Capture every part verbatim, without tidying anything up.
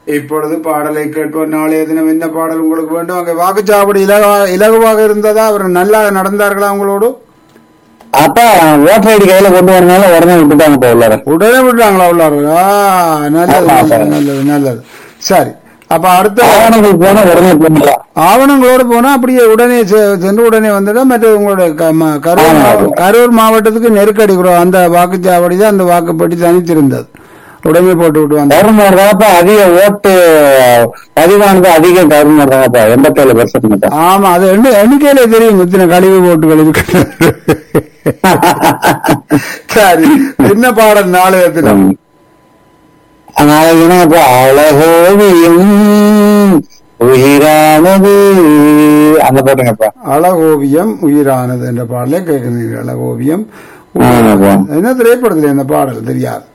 இப்பொழுது பாடலை கேட்போம். நாளைய தினம் என்ன பாடல் உங்களுக்கு வேண்டும்? அங்கே வாக்குச்சாவடி இலவா இலகுவாக இருந்ததா? அவர் நல்லா நடந்தார்களா உங்களோடு? அப்பா ஓட்டர் ஐடி கையில கொண்டு வரனால உடனே விட்டுட்டாங்க இப்ப உள்ளார. உடனே விட்டாங்களா உள்ளாரு? நல்லது நல்லது நல்லது நல்லது. சரி, அப்ப அடுத்த ஆவணங்கள் போனா உடனே போகலாம். ஆவணங்களோடு போனா அப்படியே உடனே செ- சென்று உடனே வந்துடும். மற்ற உங்களுடைய க- ம- கரூர் மாவ- கரூர் மாவட்டத்துக்கு நெருக்கடி கூட அந்த வாக்குச்சாவடி தான் அந்த வாக்குப்பட்டி தனித்திருந்தது. உடனே போட்டு விட்டு வந்தார். கவர்னர் தான்ப்பா அதிக ஓட்டு பதிவானது அதிகம். கவர்னர் தான்ப்பா எண்பத்தேழு பெர்சன்ட். ஆமா, அது எண்ணு- எண்ணிக்கையில தெரியும் இத்தனை கழிவு போட்டுகள் இருக்கு. சரி, என்ன பாடல் நாளைய தினம்? நாளைக்கு அழகோவியம் உயிரானது அந்த பாட்டுங்கப்பா. அழகோவியம் உயிரானது என்ற பாடலை கேட்கிறீர்கள். அழகோவியம் ஆமாப்பா. என்ன திரைப்படத்தில் இந்த பாடல் தெரியாது.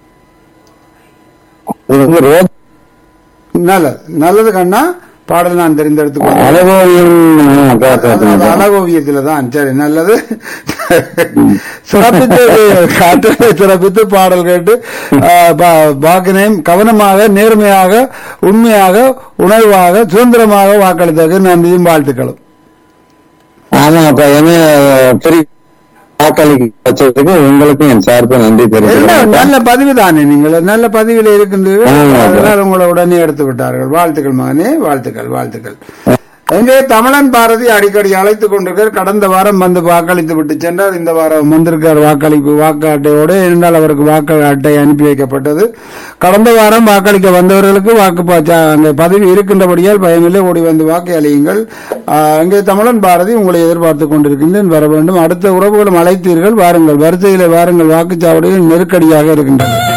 இது வந்து ரோஜ் நல்லது நல்லது கண்ணா, பாடல் நான் தெரிந்தெடுத்துக் அழகோவியம் அழகோவியத்துல தான். சரி, நல்லது. சிறப்பித்து காற்றலை சிறப்பித்து பாடல் கேட்டு வாக்கினையும் கவனமாக நேர்மையாக உண்மையாக உணர்வாக சுதந்திரமாக வாக்களித்ததற்கு நன்றியும் வாழ்த்துக்களும். ஆமாப்பா. என்ன பெரிய வாக்களிக்க வச்சதுக்கு உங்களுக்கும் என் சார்பு நன்றி எல்லாம் தெரிவிக்கிறேன். நல்ல பதிவு தானே, நீங்கள் நல்ல பதிவில் இருக்கின்றீர்கள். ஆமா. அதனால் உங்களை உடனே எடுத்து விட்டார்கள். வாழ்த்துக்கள் மகனே, வாழ்த்துக்கள் வாழ்த்துக்கள். எங்கே தமிழன் பாரதி அடிக்கடி அழைத்துக் கொண்டிருக்கார். கடந்த வாரம் வந்து வாக்களித்து விட்டு சென்றார். இந்த வாரம் வந்திருக்கார் வாக்களிப்பு வாக்கு அட்டையோடு. என்றால் அவருக்கு வாக்கு அட்டை அனுப்பி வைக்கப்பட்டது. கடந்த வாரம் வாக்களிக்க வந்தவர்களுக்கு வாக்கு பாச்சா அங்கே பதவி இருக்கின்றபடியால் பயமில்லை, ஓடி வந்து வாக்கு அளியுங்கள். அங்கே தமிழன் பாரதி உங்களை எதிர்பார்த்துக் கொண்டிருக்கின்றேன், வர வேண்டும். அடுத்த உறவுகளும் அழைத்தீர்கள், வாருங்கள், வரிசையில வாருங்கள். வாக்குச்சாவடியில் நெருக்கடியாக இருக்கின்றது.